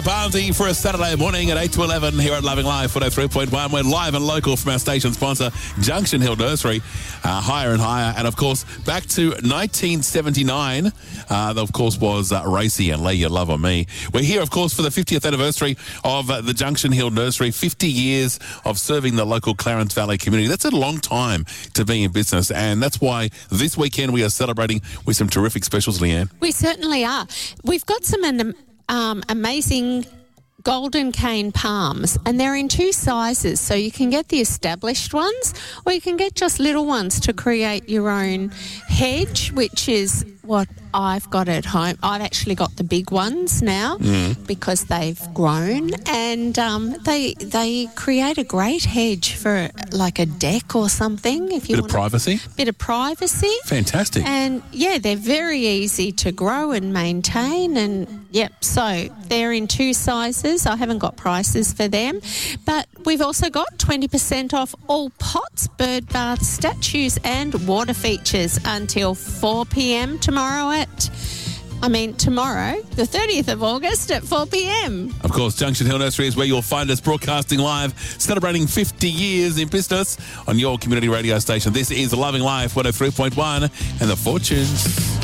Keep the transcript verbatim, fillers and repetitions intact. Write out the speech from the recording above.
Barnesy for a Saturday morning at eight to eleven here at Loving Life one oh three point one. We're live and local from our station sponsor, Junction Hill Nursery, uh, higher and higher. And, of course, back to nineteen seventy-nine, uh, that, of course, was uh, Racy and Lay Your Love on Me. We're here, of course, for the fiftieth anniversary of uh, the Junction Hill Nursery, fifty years of serving the local Clarence Valley community. That's a long time to be in business, and that's why this weekend we are celebrating with some terrific specials, Leanne. We certainly are. We've got some an, um, amazing golden cane palms, and they're in two sizes, so you can get the established ones or you can get just little ones to create your own hedge, which is what I've got at home. I've actually got the big ones now mm. because they've grown, and um, they they create a great hedge for like a deck or something. If you bit want of privacy, bit of privacy, fantastic. And yeah, they're very easy to grow and maintain. And yep, so they're in two sizes. I haven't got prices for them, but we've also got twenty percent off all pots, bird bath statues, and water features until four p.m. tomorrow at, I mean, tomorrow, the thirtieth of August at four p.m. Of course, Junction Hill Nursery is where you'll find us broadcasting live, celebrating fifty years in business on your community radio station. This is Loving Life one oh three point one and The Fortunes.